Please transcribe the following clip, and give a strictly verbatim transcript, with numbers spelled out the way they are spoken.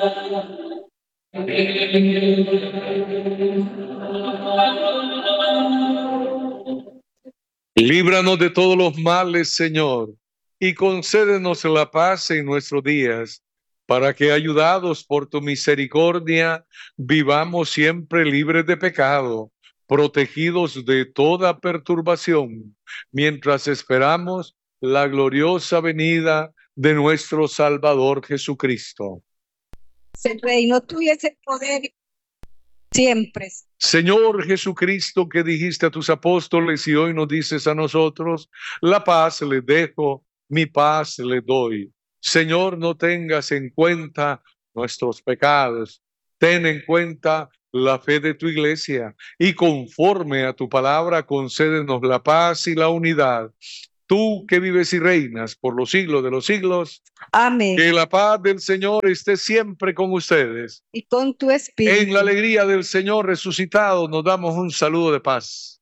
Líbranos de todos los males, Señor, y concédenos la paz en nuestros días, para que, ayudados por tu misericordia, vivamos siempre libres de pecado, protegidos de toda perturbación, mientras esperamos la gloriosa venida de nuestro Salvador Jesucristo. El reino tuyo es el poder siempre. Señor Jesucristo, que dijiste a tus apóstoles y hoy nos dices a nosotros, la paz les dejo, mi paz les doy. Señor, no tengas en cuenta nuestros pecados, ten en cuenta la fe de tu iglesia y conforme a tu palabra concédenos la paz y la unidad. Tú que vives y reinas por los siglos de los siglos. Amén. Que la paz del Señor esté siempre con ustedes. Y con tu espíritu. En la alegría del Señor resucitado nos damos un saludo de paz.